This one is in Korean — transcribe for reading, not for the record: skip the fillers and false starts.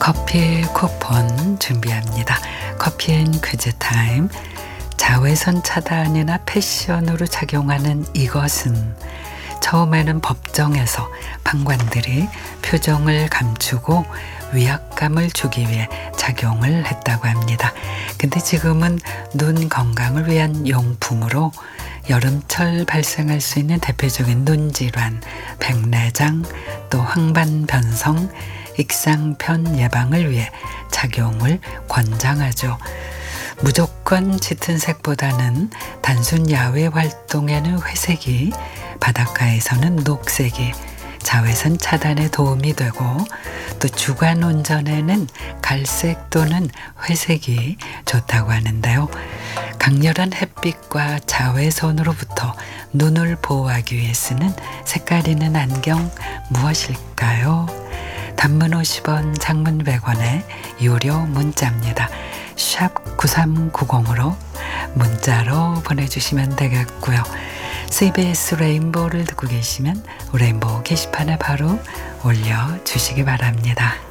커피 쿠폰 준비합니다. 커피앤 퀴즈 타임. 자외선 차단이나 패션으로 착용하는 이것은 처음에는 법정에서 판관들이 표정을 감추고 위압감을 주기 위해 착용을 했다고 합니다. 근데 지금은 눈 건강을 위한 용품으로 여름철 발생할 수 있는 대표적인 눈 질환, 백내장, 또 황반변성, 익상편 예방을 위해 착용을 권장하죠. 무조건 짙은 색보다는 단순 야외 활동에는 회색이, 바닷가에서는 녹색이 자외선 차단에 도움이 되고, 또 주간 운전에는 갈색 또는 회색이 좋다고 하는데요. 강렬한 햇빛과 자외선으로부터 눈을 보호하기 위해 쓰는 색깔 있는 안경 무엇일까요? 단문 50원, 장문 100원의 유료 문자입니다. 샵 9390으로 문자로 보내주시면 되겠고요. CBS 레인보우를 듣고 계시면 레인보우 게시판에 바로 올려주시기 바랍니다.